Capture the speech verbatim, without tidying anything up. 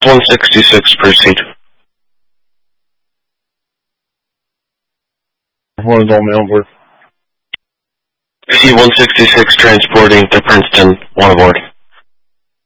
one sixty-six, proceed. One is on me, on board. C one sixty-six transporting to Princeton, one aboard.